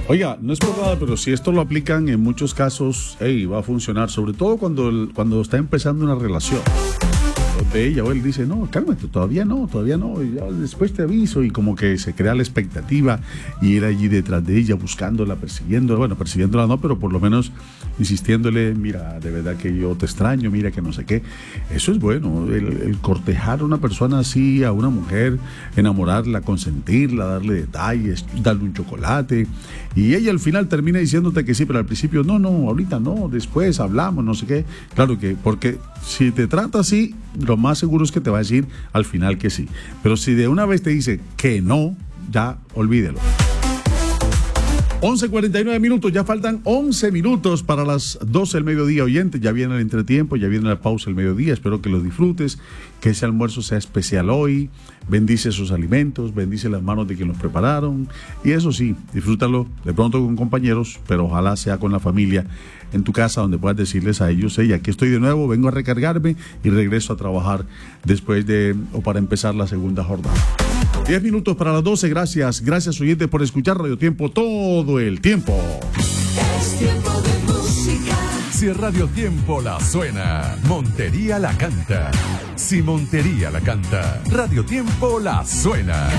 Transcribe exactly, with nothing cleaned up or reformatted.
Oiga, no es por nada, pero si esto lo aplican en muchos casos, hey, va a funcionar, sobre todo cuando, el- cuando está empezando una relación. Donde ella o él dice, no, cálmate, todavía no, todavía no, y ya después te aviso, y como que se crea la expectativa y ir allí detrás de ella, buscándola, persiguiéndola, bueno, persiguiéndola no, pero por lo menos insistiéndole, mira, de verdad que yo te extraño, mira que no sé qué. Eso es bueno, el, el cortejar a una persona así, a una mujer, enamorarla, consentirla, darle detalles, darle un chocolate, y ella al final termina diciéndote que sí, pero al principio, no, no, ahorita no, después hablamos, no sé qué. Claro que, porque si te trata así, lo más seguro es que te va a decir al final que sí. Pero si de una vez te dice que no, ya olvídelo. once cuarenta y nueve minutos, ya faltan once minutos para las doce del mediodía, oyente. Ya viene el entretiempo, ya viene la pausa del mediodía. Espero que lo disfrutes, que ese almuerzo sea especial hoy. Bendice sus alimentos, bendice las manos de quien los prepararon. Y eso sí, disfrútalo de pronto con compañeros, pero ojalá sea con la familia en tu casa, donde puedas decirles a ellos, hey, aquí estoy de nuevo, vengo a recargarme y regreso a trabajar después de o para empezar la segunda jornada. diez minutos para las doce, gracias, gracias oyente por escuchar Radio Tiempo todo el tiempo. Es tiempo de música. Si Radio Tiempo la suena, Montería la canta. Si Montería la canta, Radio Tiempo la suena.